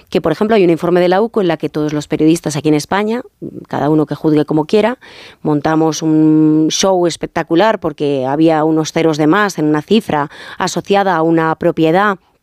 que, por ejemplo, hay un informe de la UCO en la que todos los periodistas aquí en España, cada uno que juzgue como quiera, montamos un show espectacular porque había unos ceros de más en una cifra asociada a una propiedad